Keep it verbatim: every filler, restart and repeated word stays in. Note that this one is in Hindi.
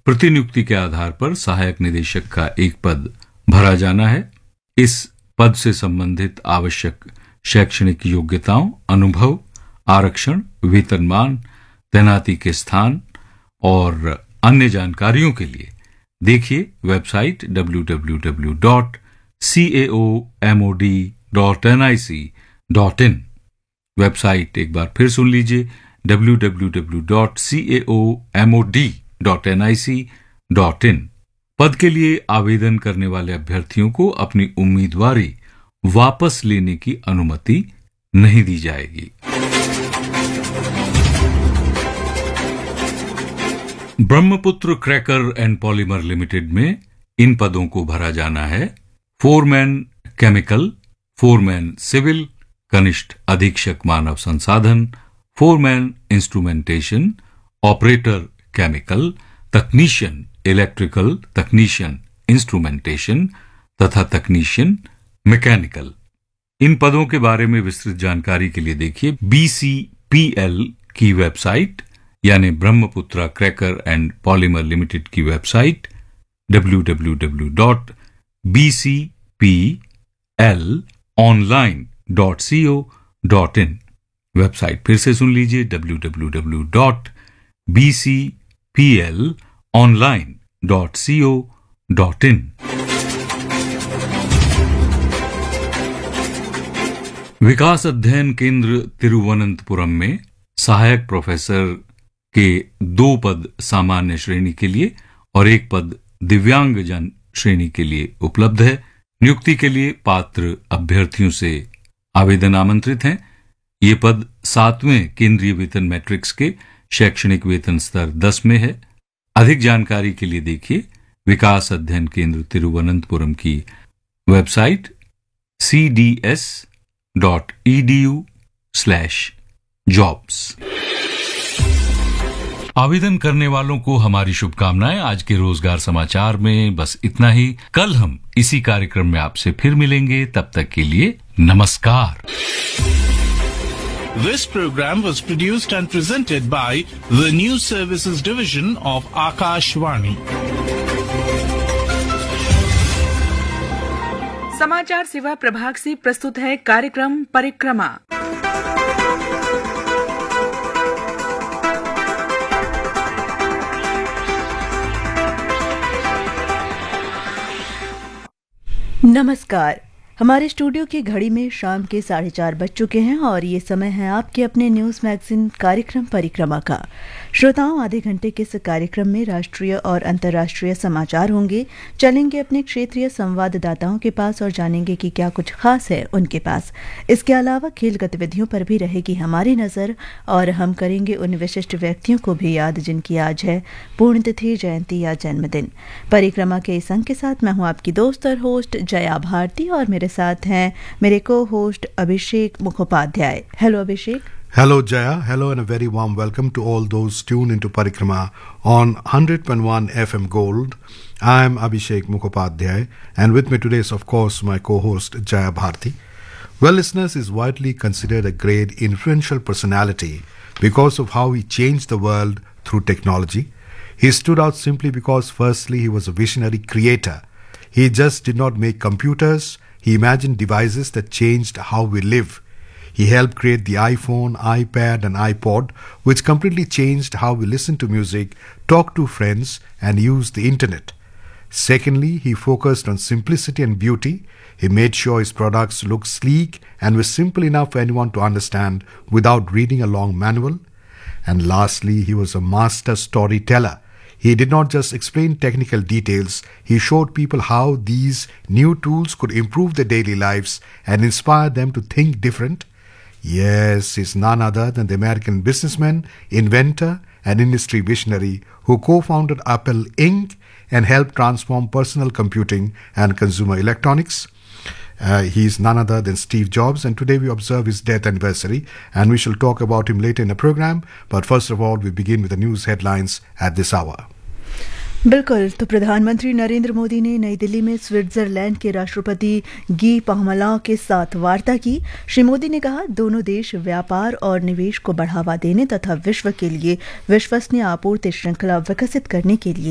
प्रतिनियुक्ति के आधार पर सहायक निदेशक का एक पद भरा जाना है। इस पद से संबंधित आवश्यक शैक्षणिक योग्यताओं, अनुभव, आरक्षण, वेतनमान, तैनाती के स्थान और अन्य जानकारियों के लिए देखिए website W W W dot C A O M O D dot N I C dot in. Website एक बार फिर सुन लीजिए W W W dot C A O M O D dot N I C dot in. पद के लिए आवेदन करने वाले अभ्यर्थियों को अपनी उम्मीदवारी वापस लेने की अनुमति नहीं दी जाएगी। Brahmaputra cracker and polymer limited में इन पदों को भरा जाना है। फोरमैन केमिकल, फोरमैन सिविल, कनिष्ठ अधीक्षक मानव संसाधन, फोरमैन इंस्ट्रूमेंटेशन, ऑपरेटर केमिकल, तकनीशियन इलेक्ट्रिकल, तकनीशियन इंस्ट्रूमेंटेशन तथा तकनीशियन मैकेनिकल। इन पदों के बारे में विस्तृत जानकारी के लिए देखिए बी सी पी एल की वेबसाइट यानी Brahmaputra cracker and polymer limited की website W W W dot B C P L online dot C O dot in. Website फिर से सुन लीजिए W W W dot B C P L online dot C O dot in. विकास अध्ययन केंद्र तिरुवनंतपुरम में सहायक प्रोफेसर के दो पद सामान्य श्रेणी के लिए और एक पद दिव्यांगजन श्रेणी के लिए उपलब्ध है। नियुक्ति के लिए पात्र अभ्यर्थियों से आवेदन आमंत्रित हैं। ये पद सातवें केंद्रीय वेतन मैट्रिक्स के शैक्षणिक वेतन स्तर दस में है। अधिक जानकारी के लिए देखिए विकास अध्ययन केंद्र तिरुवनंतपुरम की website C D S dot E D you slash jobs. आवेदन करने वालों को हमारी शुभकामनाएं। आज के रोजगार समाचार में बस इतना ही। कल हम इसी कार्यक्रम में आपसे फिर मिलेंगे। तब तक के लिए नमस्कार। This program was produced and presented by the News Services Division of Akashvani. समाचार सेवा प्रभाग से प्रस्तुत है कार्यक्रम परिक्रमा। नमस्कार। हमारे स्टूडियो की घड़ी में शाम के साढ़े चार बज चुके हैं और ये समय है आपके अपने न्यूज मैगजीन कार्यक्रम परिक्रमा का। श्रोताओं, आधे घंटे के इस कार्यक्रम में राष्ट्रीय और अंतर्राष्ट्रीय समाचार होंगे। चलेंगे अपने क्षेत्रीय संवाददाताओं के पास और जानेंगे कि क्या कुछ खास है उनके पास। इसके अलावा खेल गतिविधियों पर भी रहेगी हमारी नजर और हम करेंगे उन विशिष्ट व्यक्तियों को भी याद जिनकी आज है पुण्यतिथि, जयंती या जन्मदिन। परिक्रमा के इस अंक के साथ मैं हूं आपकी दोस्त और होस्ट जया भारती और मेरे साथ हैं मेरे को host Abhishek Mukhopadhyay. Hello Abhishek. Hello Jaya, hello and a very warm welcome to all those tuned into Parikrama on one hundred point one F M Gold. I am Abhishek Mukhopadhyay and with me today is of course my co-host Jaya Bharti. Well, listeners, is widely considered a great influential personality because of how he changed the world through technology. He stood out simply because firstly he was a visionary creator. He just did not make computers, he imagined devices that changed how we live. He helped create the iPhone, iPad and iPod, which completely changed how we listen to music, talk to friends and use the internet. Secondly, he focused on simplicity and beauty. He made sure his products looked sleek and were simple enough for anyone to understand without reading a long manual. And lastly, he was a master storyteller. He did not just explain technical details, he showed people how these new tools could improve their daily lives and inspire them to think different. Yes, he's none other than the American businessman, inventor, and industry visionary who co-founded Apple Incorporated and helped transform personal computing and consumer electronics. Uh, he's none other than Steve Jobs, and today we observe his death anniversary, and we shall talk about him later in the program. But first of all, we begin with the news headlines at this hour. बिल्कुल। तो प्रधानमंत्री नरेंद्र मोदी ने नई दिल्ली में स्विट्जरलैंड के राष्ट्रपति गी पामलां के साथ वार्ता की। श्री मोदी ने कहा, दोनों देश व्यापार और निवेश को बढ़ावा देने तथा विश्व के लिए विश्वसनीय आपूर्ति श्रृंखला विकसित करने के लिए